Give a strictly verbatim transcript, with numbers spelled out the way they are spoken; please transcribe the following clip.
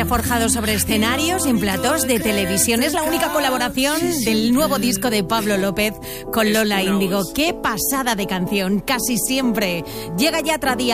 ha forjado sobre escenarios y en platós de televisión. Es la única colaboración del nuevo disco de Pablo López con Lola Índigo. ¡Qué pasada de canción! Casi siempre llega ya tras día.